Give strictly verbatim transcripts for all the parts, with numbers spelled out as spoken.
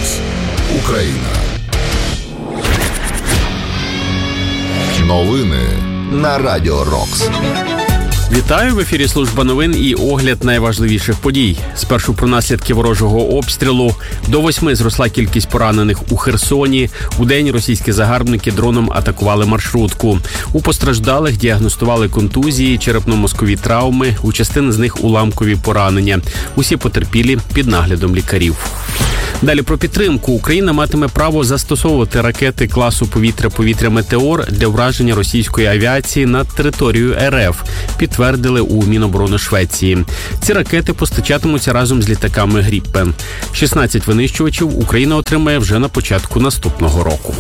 Рокс. Україна. Новини на Радіо Рокс. Вітаю, в ефірі служба новин і огляд найважливіших подій. Спершу про наслідки ворожого обстрілу. До восьми зросла кількість поранених у Херсоні. Удень російські загарбники дроном атакували маршрутку. У постраждалих діагностували контузії, черепно-мозкові травми, у частини з них уламкові поранення. Усі потерпілі під наглядом лікарів. Далі про підтримку. Україна матиме право застосовувати ракети класу повітря-повітря «Метеор» для враження російської авіації над територією РФ, підтвердили у Міноборони Швеції. Ці ракети постачатимуться разом з літаками «Гріппен». шістнадцять винищувачів Україна отримає вже на початку наступного року.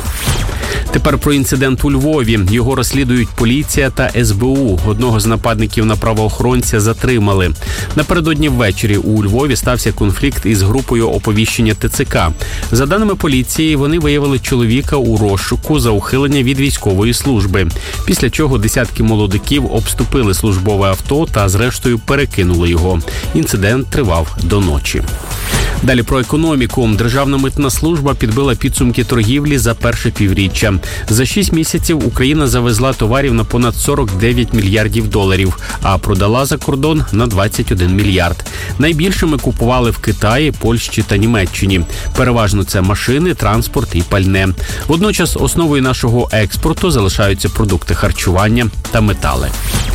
Тепер про інцидент у Львові. Його розслідують поліція та ес бе у. Одного з нападників на правоохоронця затримали. Напередодні ввечері у Львові стався конфлікт із групою оповіщення те це ка. За даними поліції, вони виявили чоловіка у розшуку за ухилення від військової служби. Після чого десятки молодиків обступили службове авто та зрештою перекинули його. Інцидент тривав до ночі. Далі про економіку. Державна митна служба підбила підсумки торгівлі за перше півріччя. За шість місяців Україна завезла товарів на понад сорок дев'ять мільярдів доларів, а продала за кордон на двадцять один мільярд. Найбільше ми купували в Китаї, Польщі та Німеччині. Переважно це машини, транспорт і пальне. Водночас основою нашого експорту залишаються продукти харчування та метали.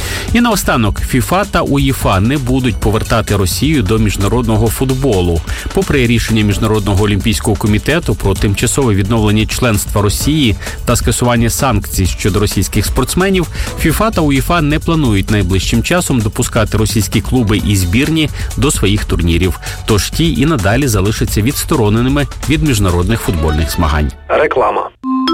І наостанок, ФІФА та УЄФА не будуть повертати Росію до міжнародного футболу. Попри рішення Міжнародного олімпійського комітету про тимчасове відновлення членства Росії та скасування санкцій щодо російських спортсменів, ФІФА та УЄФА не планують найближчим часом допускати російські клуби і збірні до своїх турнірів. Тож ті і надалі залишаться відстороненими від міжнародних футбольних змагань. Реклама.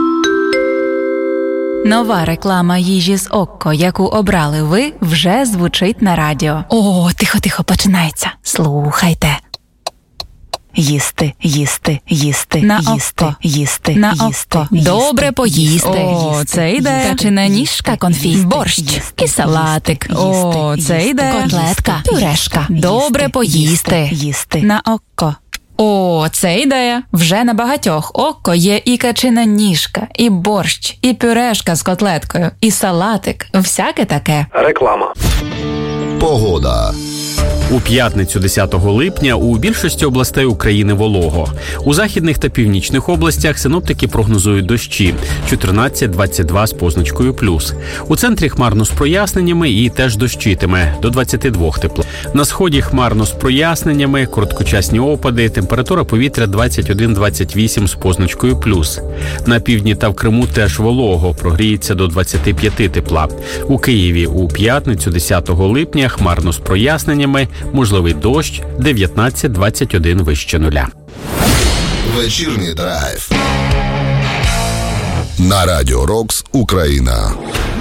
Нова реклама їжі з Окко, яку обрали ви, вже звучить на радіо. О, тихо-тихо, починається. Слухайте. Їсти, їсти, їсти, на їсти, Окко. їсти, на їсти. Окко. Добре поїсти. О, це йде. Качина ніжка, конфіт, борщ і салатик. О, це йде. Котлетка, пюрешка. Добре поїсти. Їсти. На Окко. О, це ідея. Вже на багатьох Окко є і качина ніжка, і борщ, і пюрешка з котлеткою, і салатик. Всяке таке. Реклама. Погода. У п'ятницю десятого липня у більшості областей України волого. У західних та північних областях синоптики прогнозують дощі – чотирнадцять двадцять два з позначкою плюс. У центрі хмарно з проясненнями і теж дощитиме – до двадцяти двох тепла. На сході хмарно з проясненнями, короткочасні опади, температура повітря двадцять один двадцять вісім з позначкою плюс. На півдні та в Криму теж волого, прогріється до двадцяти п'яти тепла. У Києві у п'ятницю десятого липня хмарно з проясненнями, можливий дощ, дев'ятнадцять двадцять один вище нуля. Вечірній драйв. На Радіо Рокс, Україна.